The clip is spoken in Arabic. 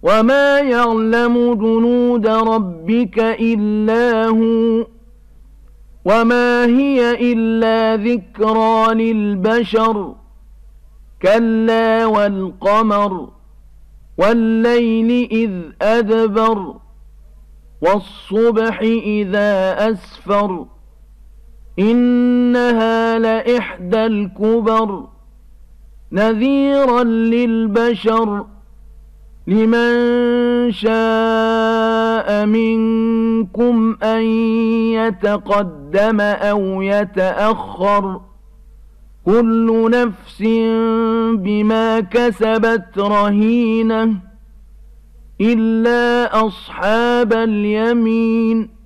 وما يعلم جنود ربك إلا هو وما هي إلا ذكرى للبشر كلا والقمر والليل إذ أدبر والصبح إذا أسفر إنها لإحدى الكبر نذيرا للبشر لمن شاء منكم أن يتقدم أو يتأخر كل نفس بما كسبت رهينة إلا أصحاب اليمين